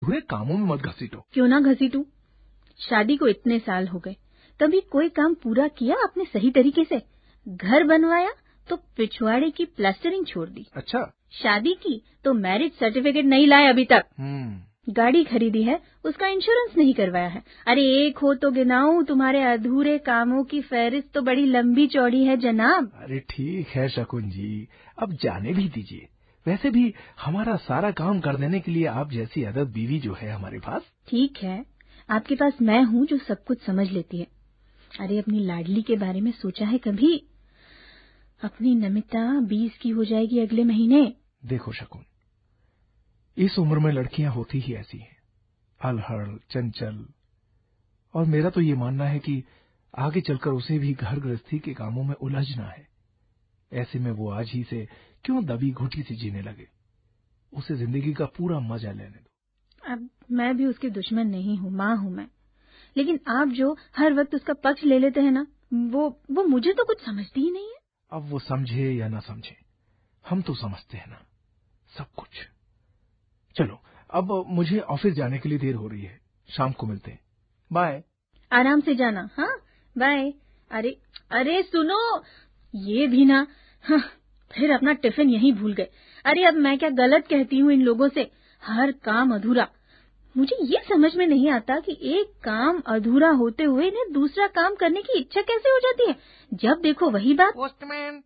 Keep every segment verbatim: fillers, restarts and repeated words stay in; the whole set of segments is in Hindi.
अधूरे कामों में मत घसीटो। क्यों ना घसीटूं? शादी को इतने साल हो गए, कभी कोई काम पूरा किया आपने सही तरीके से? घर बनवाया तो पिछवाड़े की प्लास्टरिंग छोड़ दी। अच्छा। शादी की तो मैरिज सर्टिफिकेट नहीं लाए अभी तक। हम्म। गाड़ी खरीदी है, उसका इंश्योरेंस नहीं करवाया है। अरे एक हो तो गिनाऊं, तुम्हारे अधूरे कामों की फहरिस्त तो बड़ी लंबी चौड़ी है जनाब। अरे ठीक है शकुन जी, अब जाने भी दीजिए। वैसे भी हमारा सारा काम कर देने के लिए आप जैसी अदब बीवी जो है हमारे पास। ठीक है, आपके पास मैं हूँ जो सब कुछ समझ लेती है। अरे अपनी लाडली के बारे में सोचा है कभी? अपनी नमिता बीस की हो जाएगी अगले महीने। देखो शकुन, इस उम्र में लड़कियां होती ही ऐसी हैं, अलहड़ चंचल, और मेरा तो ये मानना है कि आगे चलकर उसे भी घर गृहस्थी के कामों में उलझना है। ऐसे में वो आज ही से क्यों दबी घुटी से जीने लगे? उसे जिंदगी का पूरा मजा लेने दो। अब मैं भी उसकी दुश्मन नहीं हूँ, माँ हूँ मैं। लेकिन आप जो हर वक्त उसका पक्ष ले लेते हैं ना, वो वो मुझे तो कुछ समझती ही नहीं है। अब वो समझे या ना समझे, हम तो समझते हैं ना सब कुछ। चलो, अब मुझे ऑफिस जाने के लिए देर हो रही है, शाम को मिलते हैं। बाय। आराम से जाना। हाँ, बाय। अरे अरे सुनो, ये भी ना, हाँ, फिर अपना टिफिन यहीं भूल गए। अरे अब मैं क्या गलत कहती हूँ इन लोगों से? हर काम अधूरा। मुझे ये समझ में नहीं आता कि एक काम अधूरा होते हुए इन्हें दूसरा काम करने की इच्छा कैसे हो जाती है। जब देखो वही बात। पोस्टमैन।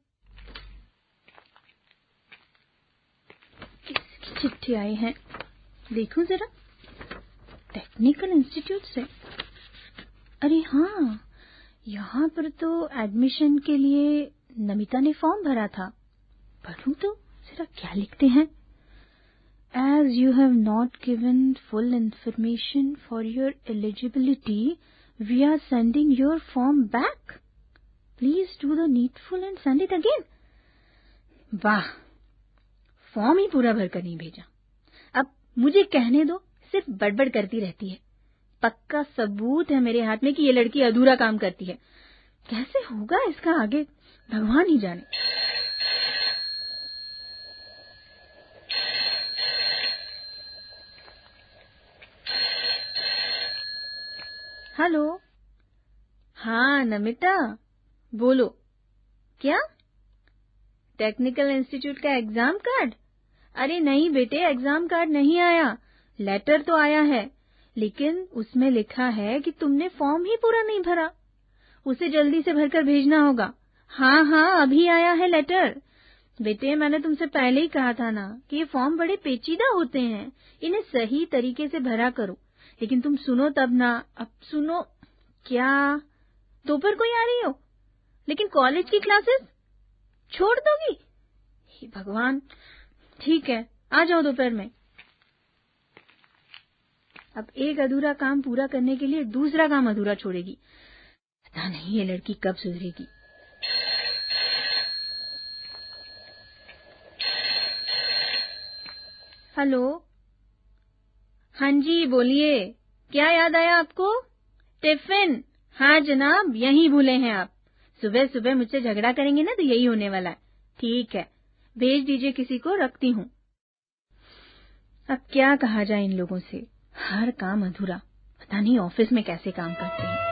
किसकी चिट्ठी आई है? देखूं जरा। टेक्निकल इंस्टीट्यूट से। अरे हाँ, यहाँ पर तो एडमिशन के लिए नमिता ने फॉर्म भरा था। पढ़ूं तो जरा क्या लिखते हैं। As you have not given full information for your eligibility, we are sending your form back. Please do the needful and send it again. वाह, फॉर्म ही पूरा भरकर नहीं भेजा। अब मुझे कहने दो, सिर्फ बड़बड़ करती रहती है। पक्का सबूत है मेरे हाथ में कि ये लड़की अधूरा काम करती है। कैसे होगा इसका आगे, भगवान ही जाने। हेलो। हाँ नमिता, बोलो। क्या? टेक्निकल इंस्टीट्यूट का एग्जाम कार्ड? अरे नहीं बेटे, एग्जाम कार्ड नहीं आया। लेटर तो आया है, लेकिन उसमें लिखा है कि तुमने फॉर्म ही पूरा नहीं भरा। उसे जल्दी से भरकर भेजना होगा। हाँ हाँ, अभी आया है लेटर। बेटे मैंने तुमसे पहले ही कहा था ना कि ये फॉर्म बड़े पेचीदा होते हैं, इन्हें सही तरीके से भरा करो। लेकिन तुम सुनो तब ना। अब सुनो। क्या दोपहर को ही आ रही हो? लेकिन कॉलेज की क्लासेस छोड़ दोगी? हे भगवान, ठीक है, आ जाओ दोपहर में। अब एक अधूरा काम पूरा करने के लिए दूसरा काम अधूरा छोड़ेगी। पता नहीं ये लड़की कब सुधरेगी। हेलो। हाँ जी बोलिए, क्या याद आया आपको? टिफिन? हाँ जनाब, यहीं भूले हैं आप। सुबह सुबह मुझसे झगड़ा करेंगे ना तो यही होने वाला है। ठीक है, भेज दीजिए किसी को, रखती हूँ। अब क्या कहा जाए इन लोगों से, हर काम अधूरा। पता नहीं ऑफिस में कैसे काम करते हैं।